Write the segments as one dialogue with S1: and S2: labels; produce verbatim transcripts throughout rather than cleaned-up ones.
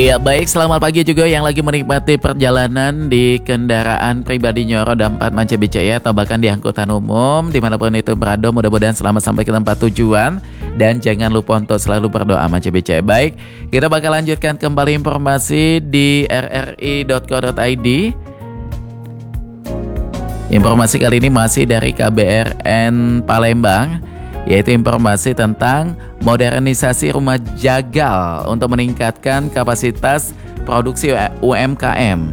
S1: Iya baik, selamat pagi juga yang lagi menikmati perjalanan di kendaraan pribadinya roda empat Manca B C ya, atau bahkan di angkutan umum dimanapun itu berada. Mudah-mudahan selamat sampai ke tempat tujuan. Dan jangan lupa untuk selalu berdoa Manca B C. Baik, kita bakal lanjutkan kembali informasi di r r i dot co dot i d. Informasi kali ini masih dari K B R N Palembang, yaitu informasi tentang modernisasi rumah jagal untuk meningkatkan kapasitas produksi U M K M.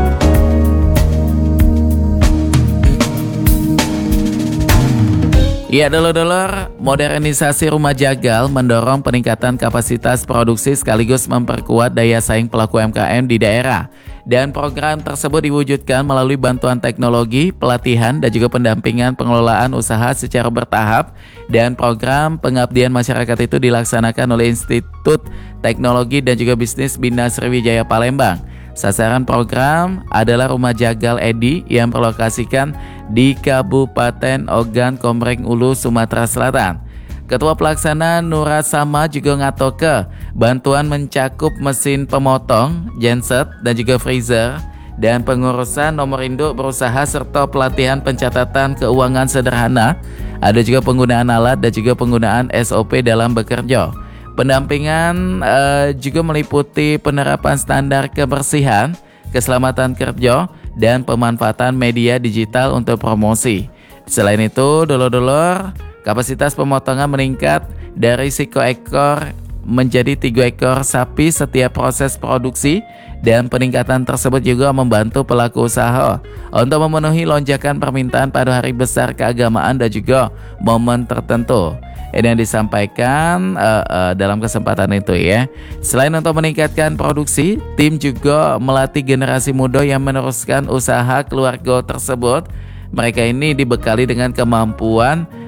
S1: Ya, dulur-dulur, modernisasi rumah jagal mendorong peningkatan kapasitas produksi sekaligus memperkuat daya saing pelaku U M K M di daerah. Dan program tersebut diwujudkan melalui bantuan teknologi, pelatihan, dan juga pendampingan pengelolaan usaha secara bertahap. Dan program pengabdian masyarakat itu dilaksanakan oleh Institut Teknologi dan juga Bisnis Bina Sriwijaya Palembang. Sasaran program adalah Rumah Jagal Edi yang berlokasikan di Kabupaten Ogan Komering Ulu, Sumatera Selatan. Ketua Pelaksana Nurasama juga ngatoke bantuan mencakup mesin pemotong, genset, dan juga freezer, dan pengurusan nomor induk berusaha serta pelatihan pencatatan keuangan sederhana. Ada juga penggunaan alat dan juga penggunaan S O P dalam bekerja. Pendampingan eh, juga meliputi penerapan standar kebersihan, keselamatan kerja, dan pemanfaatan media digital untuk promosi. Selain itu, dulur-dulur, kapasitas pemotongan meningkat dari siko ekor menjadi tiga ekor sapi setiap proses produksi, dan peningkatan tersebut juga membantu pelaku usaha untuk memenuhi lonjakan permintaan pada hari besar keagamaan dan juga momen tertentu. Ini yang disampaikan uh, uh, dalam kesempatan itu ya. Selain untuk meningkatkan produksi, tim juga melatih generasi muda yang meneruskan usaha keluarga tersebut. Mereka ini dibekali dengan kemampuan